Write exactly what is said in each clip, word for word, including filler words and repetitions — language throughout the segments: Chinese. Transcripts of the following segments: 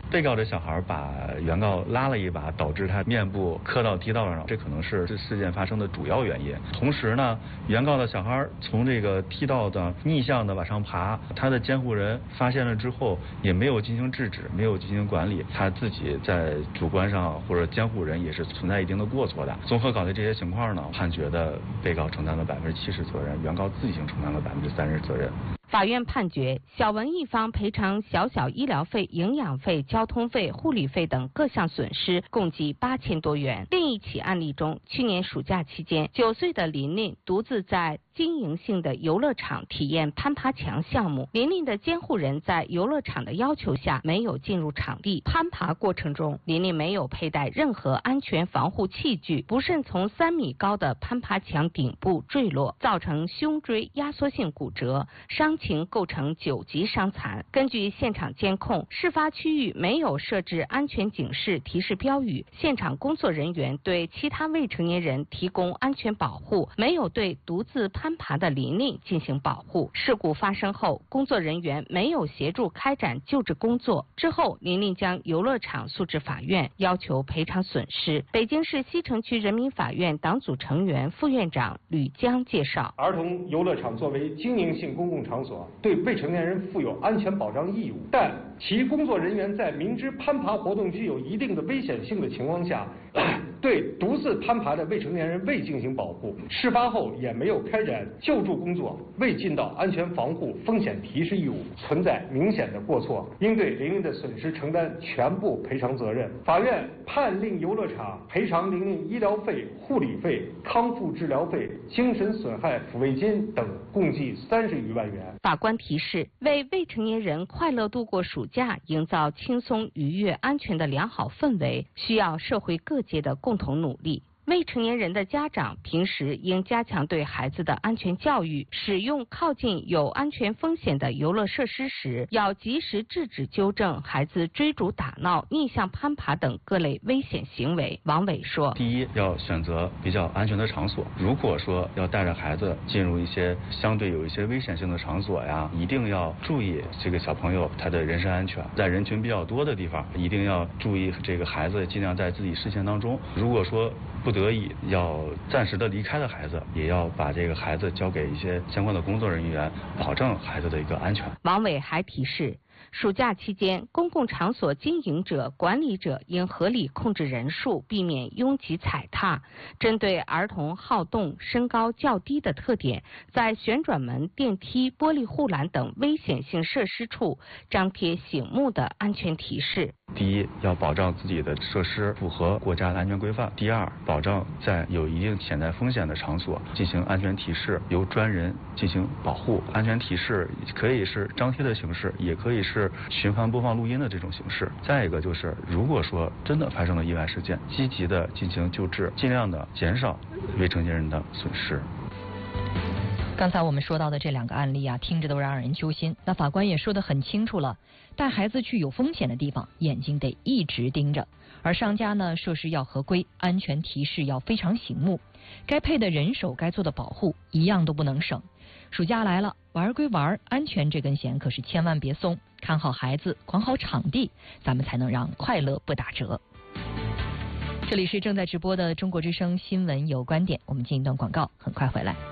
被告这小孩把原告拉了一把，导致他面部磕到梯道上，这可能是这事件发生的主要原因。同时呢，原告的小孩从这个梯道的逆向的往上爬，他的监护人发现了之后也没有进行制止，没有进行管理，他自己在主观上或者监护人也是存在一定的过错的。综合考虑这些情况呢，判决的被告承担了百分之七十责任，原告自行承担了百分之三十责任。 法院判决小文一方赔偿小小医疗费、营养费、交通费、护理费等各项损失，共计八千多元。另一起案例中，去年暑假期间，九岁的琳琳独自在经营性的游乐场体验攀爬墙项目。琳琳的监护人在游乐场的要求下没有进入场地，攀爬过程中，琳琳没有佩戴任何安全防护器具，不慎从三米高的攀爬墙顶部坠落，造成胸椎压缩性骨折，伤情构成九级伤残。根据现场监控，事发区域没有设置安全警示提示标语，现场工作人员对其他未成年人提供安全保护，没有对独自攀爬的琳琳进行保护。事故发生后，工作人员没有协助开展救治工作。之后，琳琳将游乐场诉至法院，要求赔偿损失。北京市西城区人民法院党组成员、副院长吕江介绍， 儿童游乐场作为经营性公共场所，对未成年人负有安全保障义务，但其工作人员在明知攀爬活动具有一定的危险性的情况下，对独自攀爬的未成年人未进行保护，事发后也没有开展救助工作，未尽到安全防护风险提示义务，存在明显的过错，应对琳琳的损失承担全部赔偿责任。法院判令游乐场赔偿琳琳医疗费、护理费、康复治疗费、精神损害抚慰金等共计三十余万元。 法官提示，为未成年人快乐度过暑假，营造轻松、愉悦、安全的良好氛围，需要社会各界的共同努力。未成年人的家长平时应加强对孩子的安全教育，使用靠近有安全风险的游乐设施时，要及时制止纠正孩子追逐打闹、逆向攀爬等各类危险行为。王伟说， 第一，要选择比较安全的场所，如果说要带着孩子进入一些相对有一些危险性的场所呀，一定要注意这个小朋友他的人身安全，在人群比较多的地方，一定要注意这个孩子尽量在自己视线当中，如果说不得已要暂时的离开的孩子，也要把这个孩子交给一些相关的工作人员，保证孩子的一个安全。 王伟还提示，暑假期间，公共场所经营者、管理者应合理控制人数，避免拥挤踩踏。针对儿童好动、身高较低的特点，在旋转门、电梯、玻璃护栏等危险性设施处张贴醒目的安全提示。 第一，要保障自己的设施符合国家的安全规范；第二，保障在有一定潜在风险的场所进行安全提示，由专人进行保护。安全提示可以是张贴的形式，也可以是循环播放录音的这种形式。再一个就是，如果说真的发生了意外事件，积极的进行救治，尽量的减少未成年人的损失。 刚才我们说到的这两个案例啊，听着都让人揪心。那法官也说得很清楚了，带孩子去有风险的地方，眼睛得一直盯着。而商家呢，设施要合规，安全提示要非常醒目，该配的人手、该做的保护一样都不能省。暑假来了，玩归玩，安全这根弦可是千万别松，看好孩子，管好场地，咱们才能让快乐不打折。这里是正在直播的中国之声新闻有观点，我们进一段广告，很快回来。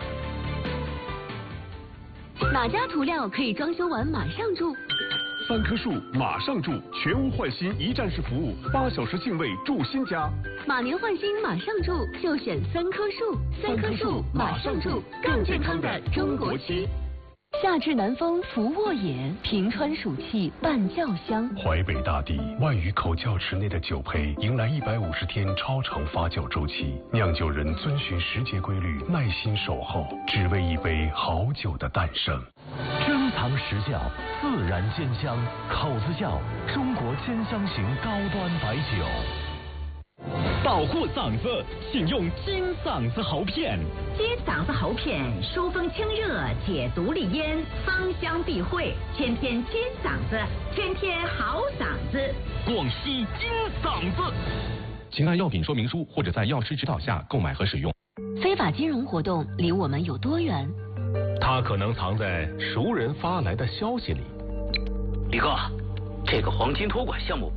哪家涂料可以装修完马上住？ 三棵树马上住，全屋换新一站式服务，八小时净位住新家。 马年换新马上住，就选三棵树。三棵树马上住，更健康的中国区。夏至南风拂沃野，平川暑气伴教香。 淮北大地万余口窖池内的酒胚迎来一百五十天超长发酵周期，酿酒人遵循时节规律，耐心守候，只为一杯好酒的诞生。 珍藏实窖，自然鲜香，口子窖中国千香型高端白酒。 保护嗓子，请用金嗓子喉片。 金嗓子喉片疏风清热，解毒利咽，芳香避秽，天天金嗓子，天天好嗓子。 广西金嗓子。请按药品说明书或者在药师指导下购买和使用。 非法金融活动离我们有多远？ 它可能藏在熟人发来的消息里。 李哥，这个黄金托管项目